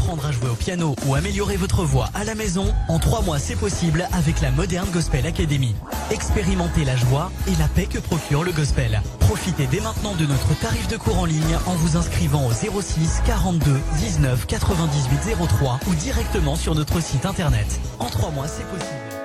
apprendre à jouer au piano ou améliorer votre voix à la maison, en 3 mois c'est possible avec la Modern Gospel Academy. Expérimentez la joie et la paix que procure le gospel. Profitez dès maintenant de notre tarif de cours en ligne en vous inscrivant au 06 42 19 98 03 ou directement sur notre site internet. En 3 mois c'est possible.